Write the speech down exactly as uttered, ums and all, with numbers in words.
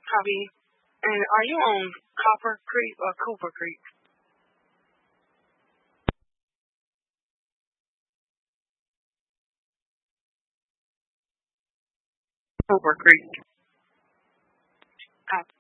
Hobby. And are you on Copper Creek or Cooper Creek? Cooper Creek.